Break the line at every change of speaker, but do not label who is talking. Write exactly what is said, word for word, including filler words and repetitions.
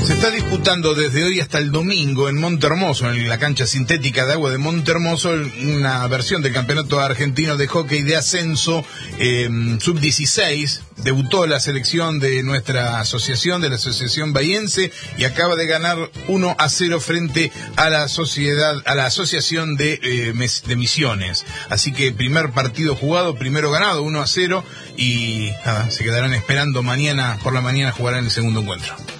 Se está disputando desde hoy hasta el domingo en Montehermoso, en la cancha sintética de agua de Montehermoso, una versión del campeonato argentino de hockey de ascenso eh, sub dieciséis. Debutó la selección de nuestra asociación, de la Asociación Bahiense, y acaba de ganar uno a cero frente a la sociedad, a la Asociación de, eh, de Misiones. Así que primer partido jugado, primero ganado, uno a cero, y nada, se quedarán esperando mañana, por la mañana jugarán el segundo encuentro.